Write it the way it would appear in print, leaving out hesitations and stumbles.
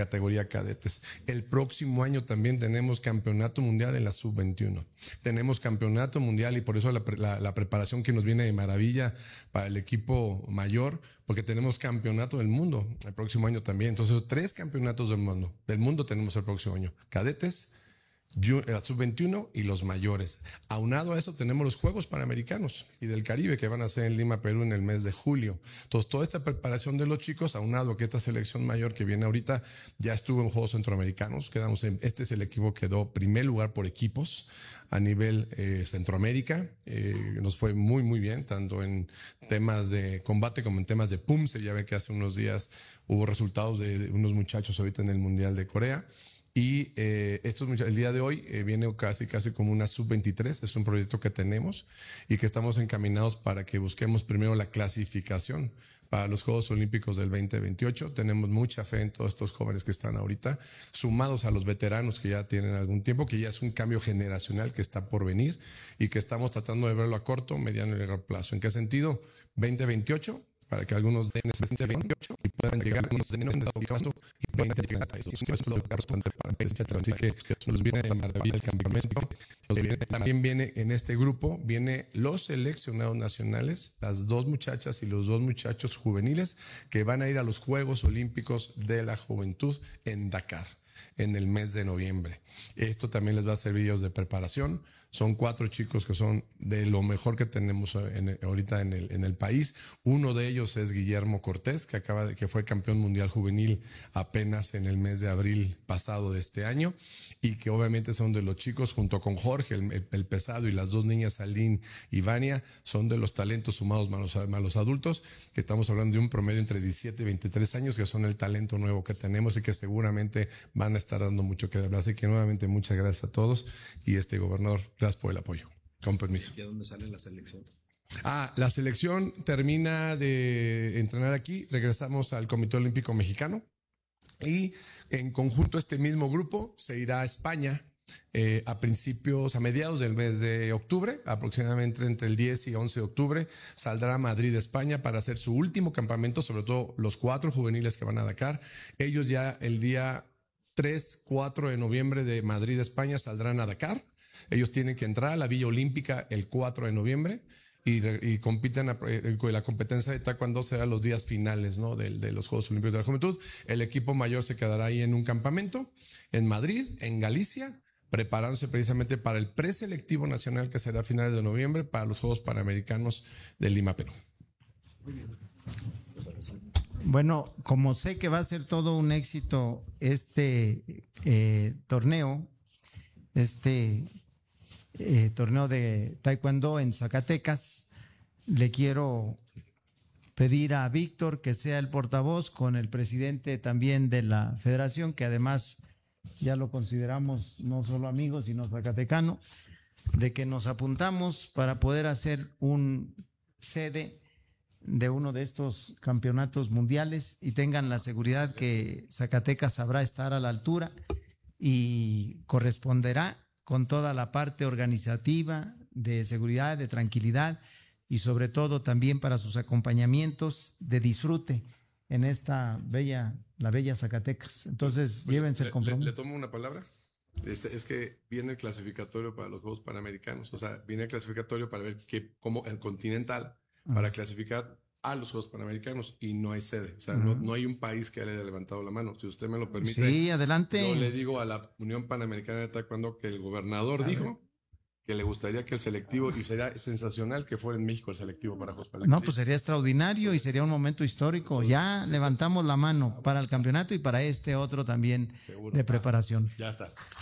categoría cadetes. El próximo año también tenemos campeonato mundial en la sub-21. Tenemos campeonato mundial y por eso la preparación que nos viene de maravilla para el equipo mayor, porque tenemos campeonato del mundo el próximo año también. Entonces, 3 campeonatos del mundo tenemos el próximo año. Cadetes, la sub-21 y los mayores. Aunado a eso tenemos los Juegos Panamericanos y del Caribe que van a ser en Lima, Perú en el mes de julio. Entonces toda esta preparación de los chicos, aunado a que esta selección mayor que viene ahorita ya estuvo en Juegos Centroamericanos, este es el equipo que quedó primer lugar por equipos a nivel Centroamérica. Nos fue muy muy bien, tanto en temas de combate como en temas de PUMSE. Ya ve que hace unos días hubo resultados de unos muchachos ahorita en el Mundial de Corea. Y el día de hoy viene casi como una sub-23, es un proyecto que tenemos y que estamos encaminados para que busquemos primero la clasificación para los Juegos Olímpicos del 2028. Tenemos mucha fe en todos estos jóvenes que están ahorita, sumados a los veteranos que ya tienen algún tiempo, que ya es un cambio generacional que está por venir y que estamos tratando de verlo a corto, mediano y largo plazo. ¿En qué sentido? 2028, para que algunos den ese 2028 y puedan llegar a unos de caso y puedan llegar a estos. Eso es lo que así que nos viene de maravilla el campamento. También viene en este grupo, viene los seleccionados nacionales, las 2 muchachas y los 2 muchachos juveniles que van a ir a los Juegos Olímpicos de la Juventud en Dakar en el mes de noviembre. Esto también les va a servir ellos de preparación. Son 4 chicos que son de lo mejor que tenemos ahorita en el país. Uno de ellos es Guillermo Cortés, que fue campeón mundial juvenil apenas en el mes de abril pasado de este año, y que obviamente son de los chicos, junto con Jorge, el pesado, y las 2 niñas, Aline y Vania, son de los talentos sumados más los adultos, que estamos hablando de un promedio entre 17 y 23 años, que son el talento nuevo que tenemos y que seguramente van a estar dando mucho que hablar. Así que nuevamente muchas gracias a todos y gobernador, gracias por el apoyo. Con permiso. ¿Y a dónde sale la selección? La selección termina de entrenar aquí, regresamos al Comité Olímpico Mexicano y en conjunto este mismo grupo se irá a España a mediados del mes de octubre, aproximadamente entre el 10 y 11 de octubre, saldrá a Madrid, España, para hacer su último campamento, sobre todo los 4 juveniles que van a Dakar. Ellos ya el día 3, 4 de noviembre de Madrid, España, saldrán a Dakar. Ellos tienen que entrar a la Villa Olímpica el 4 de noviembre y compiten. La competencia de taekwondo será los días finales, ¿no? de los Juegos Olímpicos de la Juventud. El equipo mayor se quedará ahí en un campamento en Madrid, en Galicia, preparándose precisamente para el preselectivo nacional que será a finales de noviembre para los Juegos Panamericanos de Lima, Perú. Bueno, como sé que va a ser todo un éxito este torneo, torneo de taekwondo en Zacatecas, le quiero pedir a Víctor que sea el portavoz con el presidente también de la federación, que además ya lo consideramos no solo amigo, sino zacatecano, de que nos apuntamos para poder hacer un sede de uno de estos campeonatos mundiales y tengan la seguridad que Zacatecas sabrá estar a la altura y corresponderá con toda la parte organizativa, de seguridad, de tranquilidad y sobre todo también para sus acompañamientos de disfrute en la bella Zacatecas. Entonces, llévense el compromiso. ¿Le tomo una palabra? Es que viene el clasificatorio para los Juegos Panamericanos, o sea, viene el clasificatorio para ver cómo el Continental, para clasificar a los Juegos Panamericanos, y no hay sede, o sea, no hay un país que haya levantado la mano. Si usted me lo permite, sí, adelante. Yo le digo a la Unión Panamericana de Taekwondo que el gobernador dijo que le gustaría que el selectivo, y sería sensacional que fuera en México el selectivo para Juegos Panamericanos. No, pues sería extraordinario y sería un momento histórico. Ya levantamos la mano para el campeonato y para este otro también de preparación. Ya está.